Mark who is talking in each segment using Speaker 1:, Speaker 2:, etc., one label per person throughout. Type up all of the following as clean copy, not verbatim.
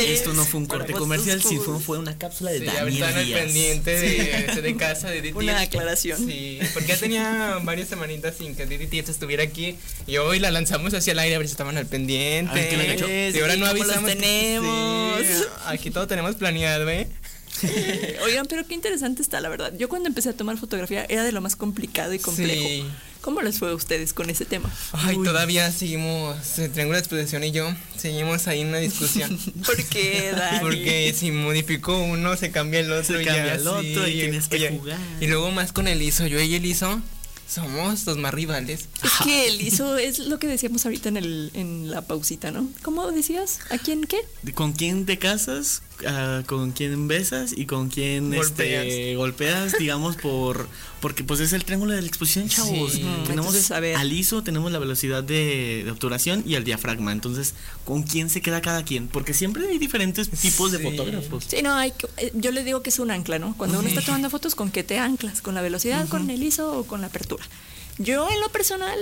Speaker 1: Esto no fue un corte comercial, sí fue una cápsula de Daniel Díaz.
Speaker 2: Ahorita en el pendiente de casa de Edith.
Speaker 3: Una aclaración.
Speaker 2: Sí, porque ya tenía varias semanitas sin que Edith Díaz estuviera aquí. Y hoy la lanzamos hacia el aire a ver si estaban al pendiente.
Speaker 1: A ver qué le han hecho.
Speaker 2: Y ahora no avisamos.
Speaker 3: Tenemos.
Speaker 2: Sí, aquí todo tenemos planeado, ¿eh?
Speaker 3: Oigan, pero qué interesante está, la verdad. Yo cuando empecé a tomar fotografía era de lo más complicado y complejo.
Speaker 2: Sí.
Speaker 3: ¿Cómo les fue a ustedes con ese tema?
Speaker 2: Ay, todavía seguimos, Triángulo de Exposición y yo, seguimos ahí en una discusión.
Speaker 3: ¿Por qué, Dani?
Speaker 2: Porque si modifico uno, se cambia el otro.
Speaker 1: Se
Speaker 2: y
Speaker 1: cambia
Speaker 2: ya,
Speaker 1: el otro y tienes que jugar.
Speaker 2: Y luego más con el ISO, yo y el ISO somos los más rivales.
Speaker 3: Es que el ISO es lo que decíamos ahorita en la pausita, ¿no? ¿Cómo decías? ¿A quién qué?
Speaker 1: ¿Con quién te casas? ¿Con quién besas? ¿Y con quién golpeas? Digamos, porque pues es el triángulo de la exposición, chavos.
Speaker 2: Sí.
Speaker 1: Tenemos
Speaker 3: Entonces, a ver.
Speaker 1: al ISO, tenemos la velocidad de obturación y el diafragma. Entonces, ¿con quién se queda cada quien? Porque siempre hay diferentes tipos de fotógrafos.
Speaker 3: Sí, no, yo le digo que es un ancla, ¿no? Cuando uno está tomando fotos, ¿con qué te anclas? ¿Con la velocidad, con el ISO o con la apertura? Yo en lo personal,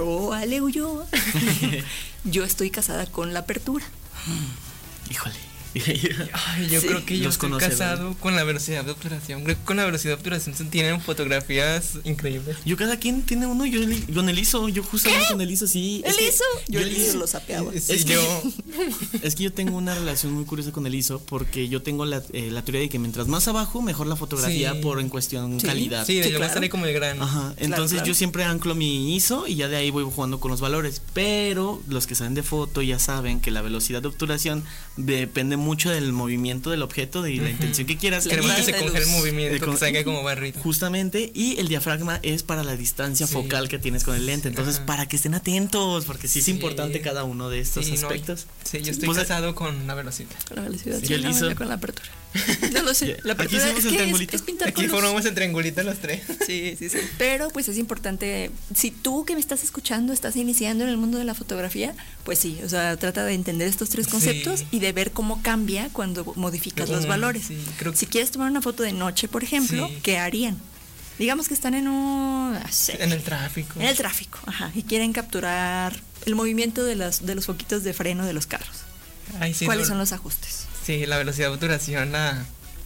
Speaker 3: yo estoy casada con la apertura.
Speaker 1: Híjole.
Speaker 2: Ay, yo creo que yo estoy casado con la velocidad de obturación. Creo que con la velocidad de obturación se tienen fotografías increíbles.
Speaker 1: Yo cada quien tiene uno, yo con el ISO, yo justamente con el ISO, sí.
Speaker 3: ¿El ISO? Yo el ISO lo sapeaba.
Speaker 1: Es que yo tengo una relación muy curiosa con el ISO porque yo tengo la teoría de que mientras más abajo, mejor la fotografía por en cuestión calidad.
Speaker 2: Sí, de
Speaker 3: claro.
Speaker 2: sale como el grano.
Speaker 1: Ajá, entonces yo siempre anclo mi ISO y ya de ahí voy jugando con los valores. Pero los que saben de foto ya saben que la velocidad de obturación depende mucho del movimiento del objeto, de la intención que quieras.
Speaker 2: Queremos que se congele el movimiento, que salga como barrito.
Speaker 1: Justamente, y el diafragma es para la distancia focal que tienes con el lente. Entonces, para que estén atentos, porque sí es importante cada uno de estos aspectos.
Speaker 2: Yo estoy casado con la velocidad.
Speaker 3: Con la velocidad,
Speaker 1: ¿Y el ISO?
Speaker 3: con la apertura. No lo sé. La
Speaker 1: Aquí
Speaker 3: apertura
Speaker 1: hicimos el triangulito.
Speaker 3: es pintar
Speaker 2: Aquí
Speaker 3: con
Speaker 2: formamos el triangulito los tres.
Speaker 3: Sí. Pero pues es importante, si tú que me estás escuchando estás iniciando en el mundo de la fotografía, pues sí, o sea, trata de entender estos tres conceptos y de ver cómo cambia cuando modificas los valores.
Speaker 2: Sí,
Speaker 3: si quieres tomar una foto de noche, por ejemplo, ¿qué harían? Digamos que están en
Speaker 2: en el tráfico.
Speaker 3: En el tráfico, ajá, y quieren capturar el movimiento de los foquitos de freno de los carros.
Speaker 2: Ay, sí,
Speaker 3: ¿Cuáles son los ajustes?
Speaker 2: Sí, la velocidad de obturación, la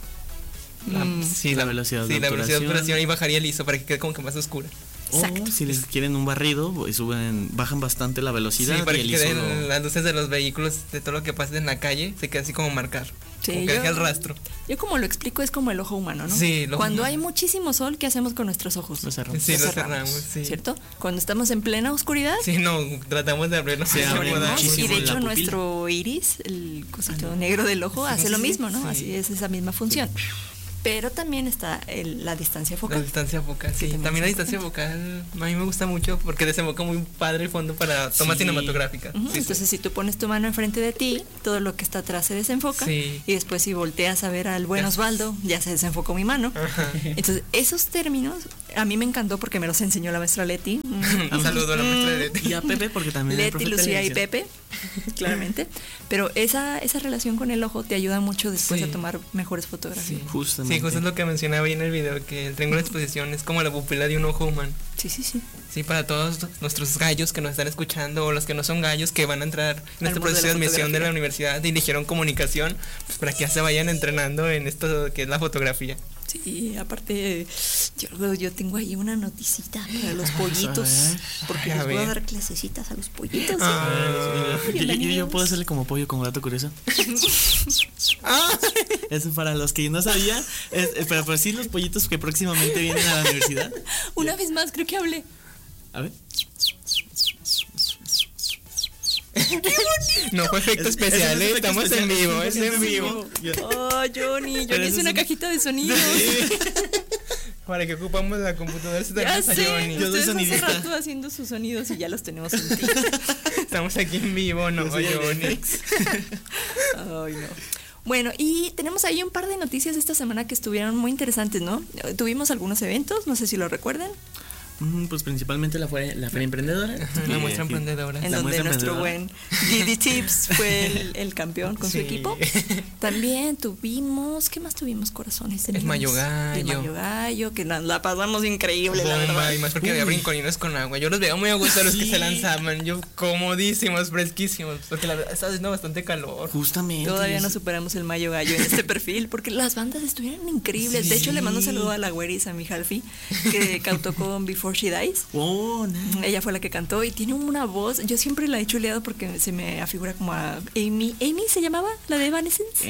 Speaker 2: velocidad de obturación y bajaría el ISO para que quede como que más oscura.
Speaker 3: Exacto.
Speaker 1: O si les quieren un barrido, bajan bastante la velocidad.
Speaker 2: Sí, para
Speaker 1: y
Speaker 2: que queden las luces de los vehículos, de todo lo que pasa en la calle, se queda así como marcar.
Speaker 3: Sí,
Speaker 2: como que deja el rastro.
Speaker 3: Yo como lo explico es como el ojo humano, ¿no?
Speaker 2: Sí,
Speaker 3: cuando hay muchísimo sol, ¿qué hacemos con nuestros ojos?
Speaker 1: Los cerramos.
Speaker 2: Sí, los cerramos, sí.
Speaker 3: ¿Cierto? Cuando estamos en plena oscuridad.
Speaker 2: Sí, no, tratamos de abrirnos.
Speaker 1: Se abre muchísimo.
Speaker 3: Y de hecho
Speaker 1: la pupila.
Speaker 3: nuestro iris, el cosito negro del ojo, hace lo mismo, ¿no?
Speaker 2: Sí.
Speaker 3: Así es esa misma función. Pero también está la distancia focal.
Speaker 2: La distancia focal, sí. También la distancia focal a mí me gusta mucho porque desemboca muy padre el fondo para tomas cinematográficas.
Speaker 3: Entonces, si tú pones tu mano enfrente de ti, todo lo que está atrás se desenfoca. Y después, si volteas a ver al buen Osvaldo, ya se desenfocó mi mano. Ajá. Entonces, esos términos a mí me encantó porque me los enseñó la maestra Leti.
Speaker 2: Un saludo a la maestra Leti.
Speaker 1: Y a Pepe, porque también
Speaker 3: Leti, Lucía y Pepe, claramente. Pero esa relación con el ojo te ayuda mucho después a tomar mejores fotografías.
Speaker 1: Justamente.
Speaker 2: Sí, justo es lo que mencionaba ahí en el video, que el triángulo de exposición es como la pupila de un ojo humano.
Speaker 3: Sí.
Speaker 2: Sí, para todos nuestros gallos que nos están escuchando o los que no son gallos que van a entrar en este proceso de admisión de la universidad y eligieron comunicación, pues para que ya se vayan entrenando en esto que es la fotografía.
Speaker 3: Sí, aparte yo tengo ahí una noticita para los pollitos, porque les voy a dar clasecitas a los pollitos.
Speaker 1: Yo puedo hacerle como pollo con dato curioso. Eso para los que no sabía, pero sí los pollitos que próximamente vienen a la universidad.
Speaker 3: Una vez más, creo que hablé.
Speaker 1: A ver.
Speaker 2: No fue efecto especial, estamos en vivo, es en vivo.
Speaker 3: Oh, Johnny es una cajita de sonidos.
Speaker 2: Para que ocupamos la computadora.
Speaker 3: Ya sé,
Speaker 2: Johnny.
Speaker 3: ustedes hace rato haciendo sus sonidos y ya los tenemos en ti.
Speaker 2: Estamos aquí en vivo, ¿no, Johnny?
Speaker 3: Ay, no. Bueno, y tenemos ahí un par de noticias esta semana que estuvieron muy interesantes, ¿no? Tuvimos algunos eventos, no sé si lo recuerdan.
Speaker 1: Pues principalmente la Feria Emprendedora.
Speaker 2: La muestra emprendedora.
Speaker 3: En donde nuestro buen Didi Tips fue el campeón con su equipo. También tuvimos, ¿qué más tuvimos, corazones?
Speaker 2: El Mayo Gallo.
Speaker 3: El Mayo Gallo, que la pasamos increíble, la verdad.
Speaker 2: Y más porque había brincolines con agua. Yo los veía muy a gusto los que se lanzaban. Yo comodísimos, fresquísimos. Porque la verdad estaba haciendo bastante calor.
Speaker 1: Justamente.
Speaker 3: Todavía no superamos el Mayo Gallo en este perfil porque las bandas estuvieron increíbles. De hecho, le mando un saludo a la güeris, a mi Halfi, que cantó con Before She Dies.
Speaker 1: Nice.
Speaker 3: Ella fue la que cantó y tiene una voz. Yo siempre la he chuleado porque se me afigura como a Amy. ¿Amy se llamaba? ¿La de Evanescence?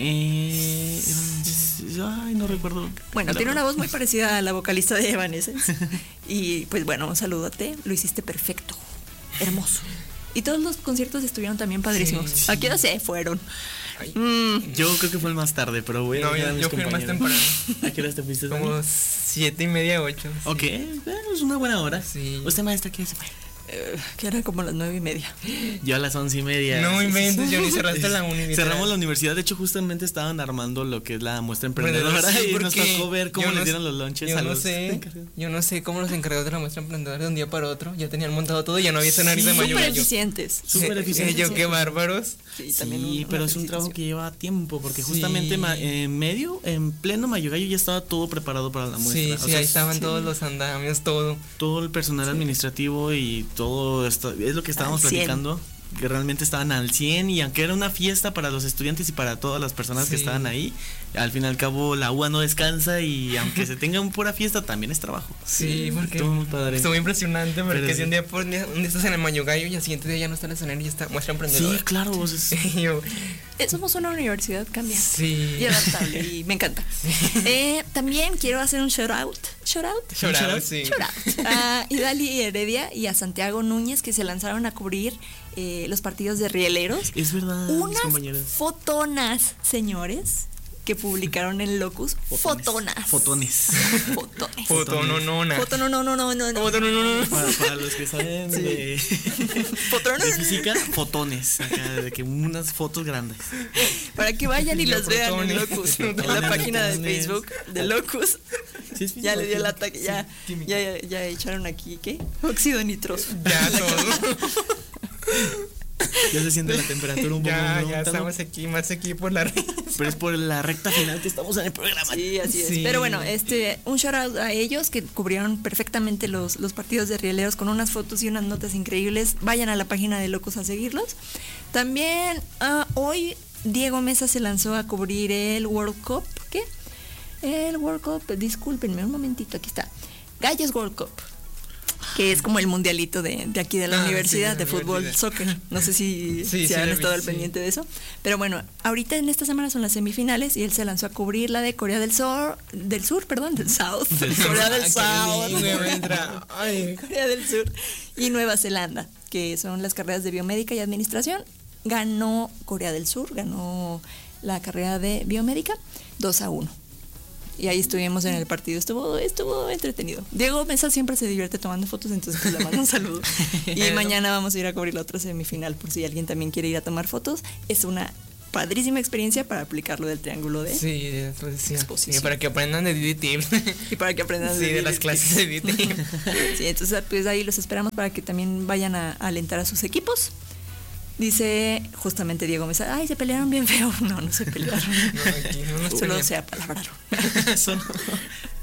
Speaker 1: Ay, no recuerdo.
Speaker 3: Bueno, tiene una voz muy parecida a la vocalista de Evanescence. Y pues bueno, un saludate. Lo hiciste perfecto. Hermoso. Y todos los conciertos estuvieron también padrísimos.
Speaker 2: Sí.
Speaker 3: ¿A qué hora se fueron?
Speaker 1: Yo creo que fue el más tarde, pero voy a
Speaker 2: No, yo fui más temprano.
Speaker 1: ¿A qué hora te fuiste?
Speaker 2: Como 7:30, 8.
Speaker 1: Ok, es una buena hora.
Speaker 2: Sí.
Speaker 1: ¿Usted, maestra, qué se fue?
Speaker 3: Que era como las 9:30.
Speaker 1: Yo a las 11:30.
Speaker 2: No inventes, yo ni cerraste la uni.
Speaker 1: Cerramos la universidad. De hecho, justamente estaban armando lo que es la muestra emprendedora y nos tocó ver cómo les dieron los lunches a los encargados.
Speaker 2: Yo no sé cómo los encargados de la muestra emprendedora de un día para otro ya tenían montado todo, ya no había escenario de Mayo Gallo.
Speaker 3: Súper eficientes.
Speaker 2: Yo, qué bárbaros.
Speaker 1: Sí, pero es un trabajo que lleva tiempo porque justamente en pleno Mayo Gallo ya estaba todo preparado para la muestra.
Speaker 2: Sí, ahí estaban todos los andamios, todo.
Speaker 1: Todo el personal administrativo y todo esto es lo que estábamos platicando, que realmente estaban al 100 y aunque era una fiesta para los estudiantes y para todas las personas que estaban ahí, al fin y al cabo la UA no descansa y aunque se tenga una pura fiesta también es trabajo.
Speaker 2: Sí, porque
Speaker 1: estuvo muy padre.
Speaker 2: Estuvo impresionante porque si un día estás en el Mayo Gallo y al siguiente día ya no está en el escenario y ya está muestra emprendedora.
Speaker 1: Sí, claro.
Speaker 3: Somos una universidad cambiante y
Speaker 2: Sí.
Speaker 3: adaptable y me encanta. También quiero hacer un shout out a Idali Heredia y a Santiago Núñez, que se lanzaron a cubrir los partidos de rieleros.
Speaker 1: Es verdad,
Speaker 3: unas
Speaker 1: compañeras.
Speaker 3: Fotonas, señores, que publicaron en Locus. Fotones.
Speaker 2: Fotononona.
Speaker 1: Para los que saben de física, fotones. Acá, de que unas fotos grandes.
Speaker 3: Para que vayan y las vean en Locus. En la página de Facebook de Locus. Ya le dio el ataque. Ya echaron aquí, ¿qué? Óxido nitroso.
Speaker 2: Ya todo.
Speaker 1: Ya se siente la temperatura un poco.
Speaker 2: Ya estamos aquí, más aquí por la recta.
Speaker 1: Pero es por la recta final que estamos en el programa.
Speaker 3: Sí, así es. Pero bueno, un shout out a ellos que cubrieron perfectamente los partidos de rieleros con unas fotos y unas notas increíbles. Vayan a la página de Locos a seguirlos. También hoy Diego Mesa se lanzó a cubrir el World Cup. ¿Qué? El World Cup, discúlpenme un momentito, aquí está. Gallos World Cup, que es como el mundialito de aquí de la universidad, de fútbol, soccer. No sé si han estado al pendiente de eso. Pero bueno, ahorita en esta semana son las semifinales y él se lanzó a cubrir la de Corea del South. Corea del South. Corea del Sur y Nueva Zelanda, que son las carreras de biomédica y administración. Ganó Corea del Sur, ganó la carrera de biomédica 2-1. Y ahí estuvimos en el partido, estuvo entretenido. Diego Mesa siempre se divierte tomando fotos, entonces pues le mando un saludo. Y mañana vamos a ir a cubrir la otra semifinal, por si alguien también quiere ir a tomar fotos. Es una padrísima experiencia para aplicar lo del triángulo de exposición.
Speaker 2: Y para que aprendan de Didi Tips.
Speaker 3: Y para que aprendan
Speaker 2: de las clases de Didi Tips.
Speaker 3: Sí, entonces pues ahí los esperamos para que también vayan a alentar a sus equipos. Dice justamente Diego Mesa, ay, se pelearon bien feo. No se pelearon.
Speaker 2: No, aquí no nos
Speaker 3: solo se apalabraron.